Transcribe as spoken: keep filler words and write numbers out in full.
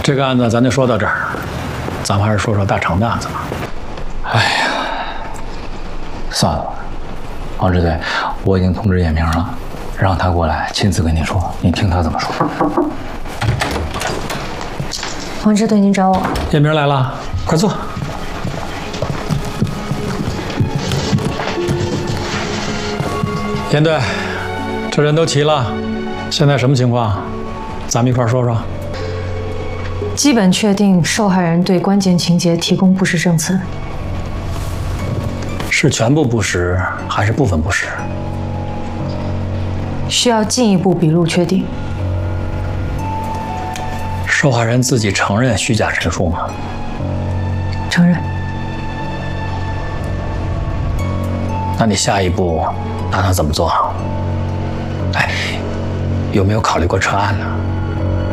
这个案子咱就说到这儿，咱们还是说说大厂的案子吧。 哎呀，算了吧，王支队，我已经通知叶明了，让他过来亲自跟你说，你听他怎么说。 王支队，您找我。 叶明来了，快坐。严队，这人都齐了，现在什么情况？咱们一块儿说说。 基本确定受害人对关键情节提供不实证词。 是全部不实还是部分不实？ 需要进一步笔录确定。 受害人自己承认虚假陈述吗？ 承认。 那你下一步打算怎么做？哎，有没有考虑过撤案呢？